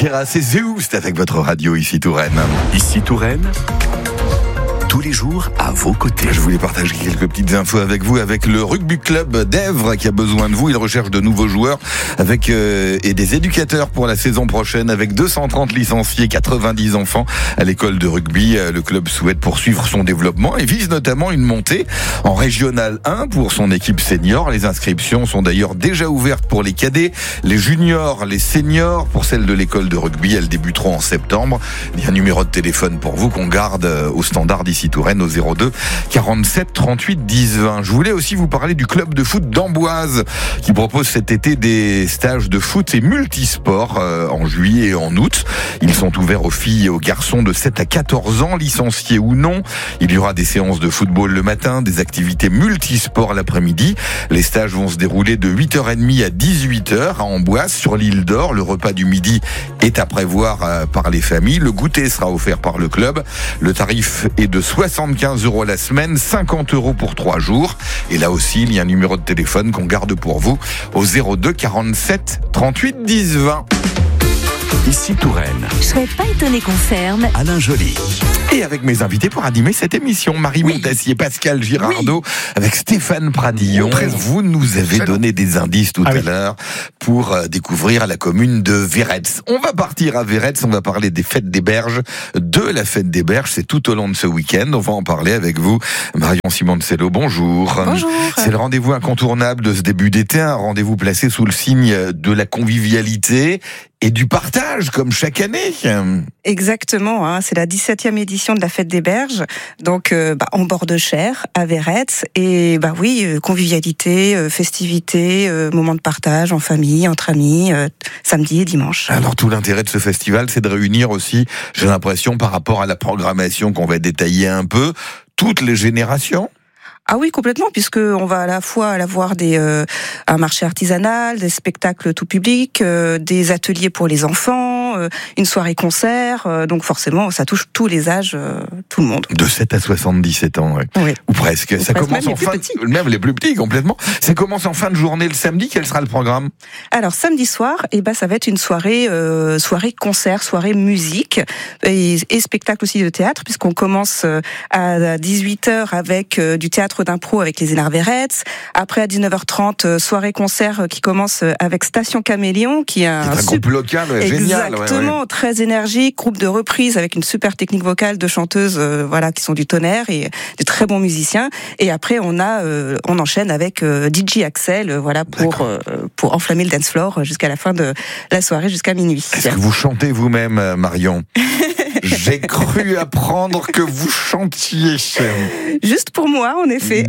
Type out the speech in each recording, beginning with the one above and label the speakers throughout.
Speaker 1: Shakira, c'est Zeus avec votre radio ici Touraine.
Speaker 2: Ici Touraine, tous les jours à vos côtés.
Speaker 1: Je voulais partager quelques petites infos avec vous, avec le rugby club d'Èvres qui a besoin de vous. Il recherche de nouveaux joueurs avec et des éducateurs pour la saison prochaine, avec 230 licenciés, 90 enfants à l'école de rugby. Le club souhaite poursuivre son développement et vise notamment une montée en régional 1 pour son équipe senior. Les inscriptions sont d'ailleurs déjà ouvertes pour les cadets, les juniors, les seniors. Pour celles de l'école de rugby, elles débuteront en septembre. Il y a un numéro de téléphone pour vous qu'on garde au standard d'ici Touraine au 02 47 38 10 20. Je voulais aussi vous parler du club de foot d'Amboise qui propose cet été des stages de foot et multisports en juillet et en août. Ils sont ouverts aux filles et aux garçons de 7 à 14 ans, licenciés ou non. Il y aura des séances de football le matin, des activités multisports l'après-midi. Les stages vont se dérouler de 8h30 à 18h à Amboise sur l'île d'Or. Le repas du midi est à prévoir par les familles. Le goûter sera offert par le club. Le tarif est de 75 € la semaine, 50 € pour 3 jours. Et là aussi, il y a un numéro de téléphone qu'on garde pour vous au 02 47 38 10 20.
Speaker 2: Ici Touraine,
Speaker 3: Je serais pas étonné qu'on ferme.
Speaker 2: Alain Joly.
Speaker 1: Et avec mes invités pour animer cette émission, Marie Montassier, Pascal Girardot, avec Stéphane Pradillon. Vous nous avez donné des indices tout à l'heure pour découvrir la commune de Véretz. On va partir à Véretz, on va parler des fêtes des berges, de la fête des berges, c'est tout au long de ce week-end. On va en parler avec vous, Marion Simoncello, bonjour.
Speaker 3: Bonjour.
Speaker 1: C'est le rendez-vous incontournable de ce début d'été, un rendez-vous placé sous le signe de la convivialité et du partage, comme chaque année.
Speaker 4: Exactement, c'est la 17e édition de la Fête des Berges, donc en bord de Cher, à Véretz, et convivialité, festivité, moment de partage en famille, entre amis, samedi et dimanche.
Speaker 1: Alors tout l'intérêt de ce festival, c'est de réunir aussi, j'ai l'impression, par rapport à la programmation qu'on va détailler un peu, toutes les générations.
Speaker 4: Ah oui, complètement, puisque on va à la fois avoir un marché artisanal, des spectacles tout public, des ateliers pour les enfants, une soirée concert, donc forcément ça touche tous les âges, tout le monde.
Speaker 1: De 7 à 77 ans,
Speaker 4: Oui.
Speaker 1: Ou presque. Ça commence même les plus petits complètement. Ça commence en fin de journée le samedi. Quel sera le programme?
Speaker 4: Alors samedi soir, ça va être une soirée concert, soirée musique et spectacle aussi de théâtre, puisqu'on commence à 18h avec du théâtre d'impro avec les Énarts Véretz. Après à 19h30, soirée concert qui commence avec Station Caméléon, qui est un
Speaker 1: groupe local génial.
Speaker 4: Exactement, très énergique, groupe de reprise avec une super technique vocale de chanteuses qui sont du tonnerre et de très bons musiciens. Et après on enchaîne avec DJ Axel pour enflammer le dance floor jusqu'à la fin de la soirée, jusqu'à minuit.
Speaker 1: Est-ce que vous chantez vous-même, Marion? J'ai cru apprendre que vous chantiez.
Speaker 4: Juste pour moi, en effet.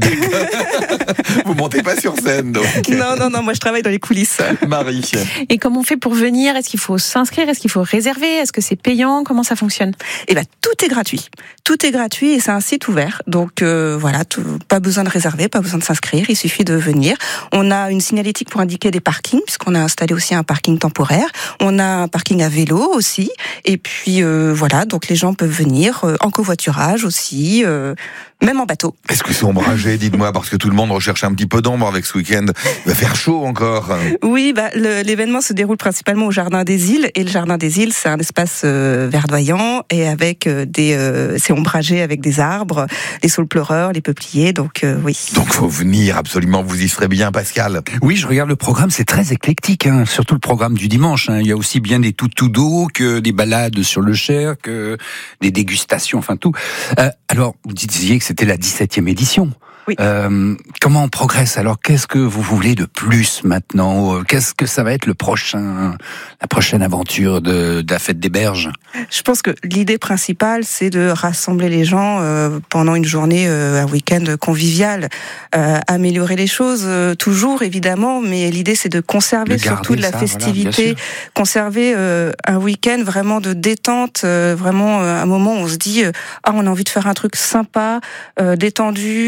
Speaker 1: Vous montez pas sur scène, donc.
Speaker 4: Non, moi je travaille dans les coulisses.
Speaker 1: Marie.
Speaker 5: Et comment on fait pour venir? Est-ce qu'il faut s'inscrire? Est-ce qu'il faut réserver? Est-ce que c'est payant? Comment ça fonctionne?
Speaker 4: Tout est gratuit. Tout est gratuit et c'est un site ouvert. Donc pas besoin de réserver, pas besoin de s'inscrire. Il suffit de venir. On a une signalétique pour indiquer des parkings, puisqu'on a installé aussi un parking temporaire. On a un parking à vélo aussi. Et puis donc les gens peuvent venir en covoiturage aussi, même en bateau.
Speaker 1: Est-ce que c'est ombragé, dites-moi, parce que tout le monde recherche un petit peu d'ombre avec ce week-end. Il va faire chaud encore.
Speaker 4: Oui, l'événement se déroule principalement au Jardin des Îles, et le Jardin des Îles, c'est un espace verdoyant et avec c'est ombragé avec des arbres, les saules pleureurs, les peupliers, donc oui.
Speaker 1: Donc faut venir absolument, vous y serez bien, Pascal.
Speaker 6: Oui, je regarde le programme, c'est très éclectique, surtout le programme du dimanche. Il y a aussi bien des toutous d'eau que des balades sur le Cher, que des dégustations, enfin tout. Alors, vous disiez que c'était la 17e édition.
Speaker 4: Oui.
Speaker 6: Comment on progresse? Alors, qu'est-ce que vous voulez de plus maintenant? Qu'est-ce que ça va être la prochaine aventure de la Fête des Berges?
Speaker 4: Je pense que l'idée principale, c'est de rassembler les gens pendant une journée, un week-end convivial, améliorer les choses, toujours évidemment, mais l'idée c'est de conserver surtout de la festivité, conserver un week-end vraiment de détente, vraiment un moment où on se dit on a envie de faire un truc sympa, détendu, avec plein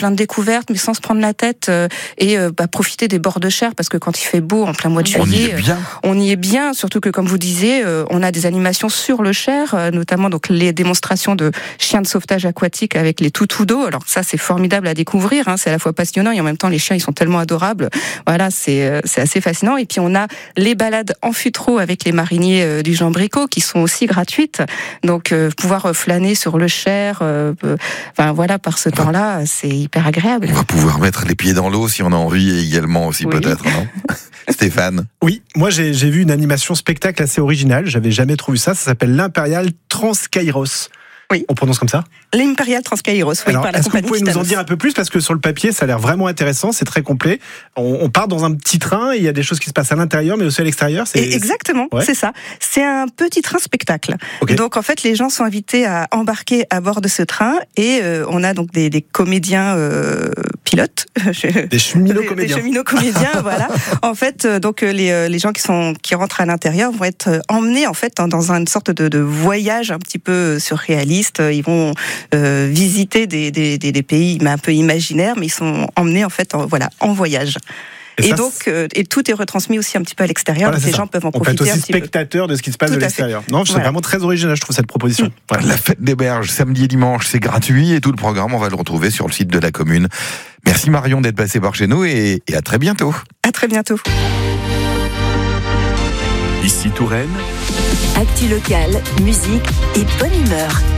Speaker 4: plein de découvertes, mais sans se prendre la tête et profiter des bords de Cher, parce que quand il fait beau en plein mois de juillet, on y est bien. Surtout que, comme vous disiez, on a des animations sur le Cher, notamment donc les démonstrations de chiens de sauvetage aquatique avec les toutous d'eau. Alors ça, c'est formidable à découvrir. C'est à la fois passionnant et en même temps, les chiens, ils sont tellement adorables. Voilà, c'est assez fascinant. Et puis on a les balades en fûtreau avec les mariniers du Jean Bricot qui sont aussi gratuites. Donc pouvoir flâner sur le Cher, voilà, par ce temps-là, c'est hyper agréable.
Speaker 1: On va pouvoir mettre les pieds dans l'eau si on a envie également aussi, peut-être, non? Stéphane.
Speaker 7: Oui, moi j'ai vu une animation spectacle assez originale, j'avais jamais trouvé ça s'appelle l'Impérial Transkairos.
Speaker 4: Oui.
Speaker 7: On prononce comme ça ?
Speaker 4: L'Impérial Transkairos, oui.
Speaker 7: Alors,
Speaker 4: par la
Speaker 7: est-ce que vous
Speaker 4: compagnie
Speaker 7: pouvez
Speaker 4: Titanos.
Speaker 7: nous en dire un peu plus ? Parce que sur le papier, ça a l'air vraiment intéressant, c'est très complet. On part dans un petit train, et il y a des choses qui se passent à l'intérieur, mais aussi à l'extérieur.
Speaker 4: Exactement,
Speaker 7: ouais.
Speaker 4: C'est ça. C'est un petit train spectacle.
Speaker 7: Okay.
Speaker 4: Donc en fait, les gens sont invités à embarquer à bord de ce train, et on a donc des comédiens pilotes.
Speaker 7: Des cheminots-comédiens.
Speaker 4: Des cheminots-comédiens, voilà. En fait, donc les gens qui rentrent à l'intérieur vont être emmenés en fait dans une sorte de voyage un petit peu surréaliste. Ils vont visiter des pays un peu imaginaires, mais ils sont emmenés en fait en voyage. Et donc, tout est retransmis aussi un petit peu à l'extérieur.
Speaker 7: Voilà,
Speaker 4: les gens peuvent en profiter un petit peu.
Speaker 7: On peut être aussi spectateur de ce qui se passe de l'extérieur. Non, c'est vraiment très original, je trouve, cette proposition.
Speaker 1: Voilà. La fête des berges, samedi et dimanche, c'est gratuit, et tout le programme, on va le retrouver sur le site de la commune. Merci Marion d'être passée par chez nous, et à très bientôt.
Speaker 4: À très bientôt.
Speaker 2: Ici Touraine.
Speaker 3: Actu locale, musique et bonne humeur.